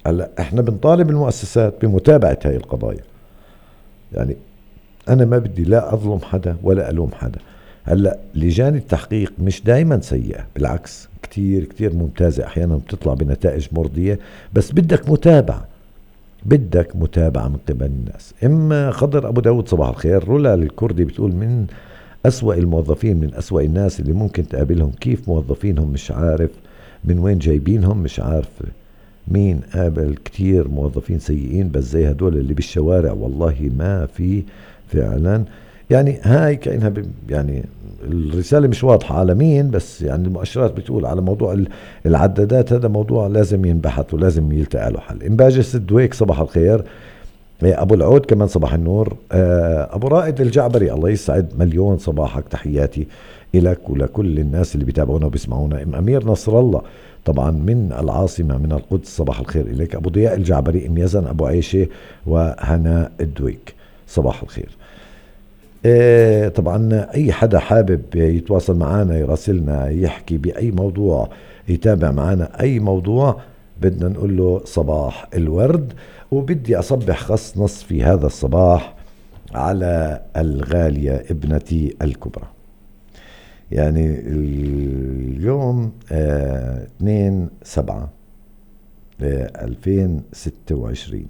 هلا احنا بنطالب المؤسسات بمتابعة هاي القضايا. يعني انا ما بدي لا اظلم حدا ولا الوم حدا. هلا لجان التحقيق مش دايما سيئة، بالعكس كتير كتير ممتازة، احيانا بتطلع بنتائج مرضية، بس بدك متابعة. بدك متابعة من قبل الناس. اما خضر ابو داود صباح الخير، رولا الكردي بتقول من أسوأ الموظفين، من أسوأ الناس اللي ممكن تقابلهم، كيف موظفينهم مش عارف من وين جايبينهم، مش عارف مين. قابل كتير موظفين سيئين بس زي هدول اللي بالشوارع والله ما في فعلا. يعني هاي كأنها يعني الرسالة مش واضحة على مين، بس يعني المؤشرات بتقول على موضوع العدادات. هذا موضوع لازم ينبحث ولازم يلتقى له حل. إمباجس الدويك صباح الخير. ابو العود كمان صباح النور. ابو رائد الجعبري الله يسعد مليون صباحك، تحياتي لك ولكل الناس اللي بيتابعونا وبيسمعونا. امير نصر الله طبعا من العاصمة من القدس صباح الخير إليك. أبو ضياء الجعبري، أم يزن أبو عيشة، وهناء الدويك صباح الخير. طبعا أي حدا حابب يتواصل معنا يراسلنا يحكي بأي موضوع يتابع معنا أي موضوع بدنا نقول له صباح الورد. وبدي أصبح خص نص في هذا الصباح على الغالية ابنتي الكبرى. يعني اليوم 2/7/2026،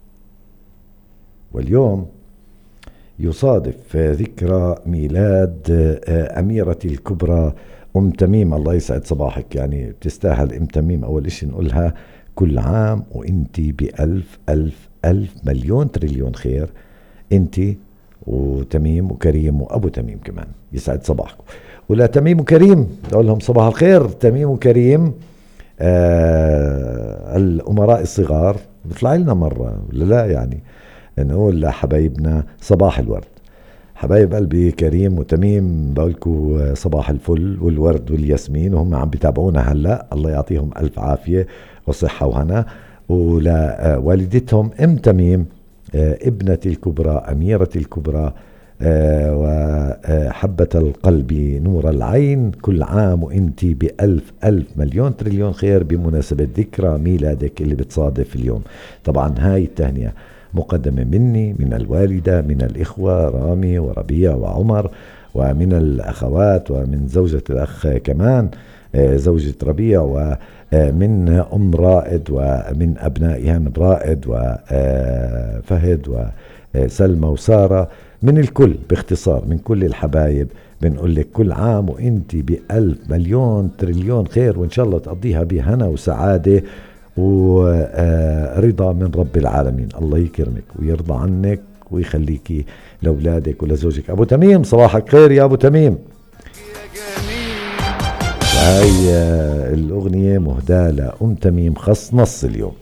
واليوم يصادف ذكرى ميلاد أميرتي الكبرى أم تميم. الله يسعد صباحك، يعني بتستاهل أم تميم. أول إشي نقولها كل عام وإنتي بألف ألف ألف مليون تريليون خير، إنتي وتميم وكريم وأبو تميم كمان، يسعد صباحكم. ولا تميم وكريم أقول لهم صباح الخير. تميم وكريم الأمراء الصغار بيطلع لنا مرة ولا لا؟ يعني نقول لحبايبنا صباح الورد. حبايب قلبي كريم وتميم بقولكم صباح الفل والورد والياسمين، وهم عم بيتابعونا هلا. الله يعطيهم ألف عافية وصحة وهنا. ولا والدتهم أم تميم ابنتي الكبرى أميرتي الكبرى وحبة القلب نور العين، كل عام وانتي بألف ألف مليون تريليون خير بمناسبة ذكرى ميلادك اللي بتصادف اليوم. طبعا هاي التهنئة مقدمة مني، من الوالدة، من الإخوة رامي وربيع وعمر، ومن الأخوات، ومن زوجة الأخ كمان زوجة ربيع، ومن أم رائد، ومن أبنائها رائد وفهد وسلمى وسارة، من الكل باختصار، من كل الحبايب بنقول لك كل عام وانت بألف مليون تريليون خير، وإن شاء الله تقضيها بهنا وسعادة ورضا من رب العالمين. الله يكرمك ويرضى عنك ويخليكي لأولادك ولزوجك. أبو تميم صباحك خير يا أبو تميم. هاي الأغنية مهداة لأم تميم خص نص اليوم.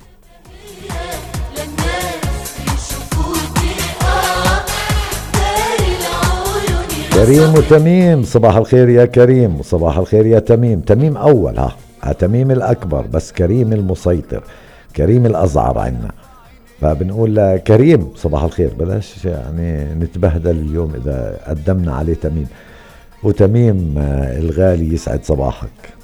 كريم وتميم صباح الخير يا كريم، وصباح الخير يا تميم. تميم أول تميم الأكبر، بس كريم المسيطر، كريم الأزعر عنا. فبنقول لكريم صباح الخير، بلاش يعني نتبهدل اليوم إذا قدمنا عليه تميم. وتميم الغالي يسعد صباحك.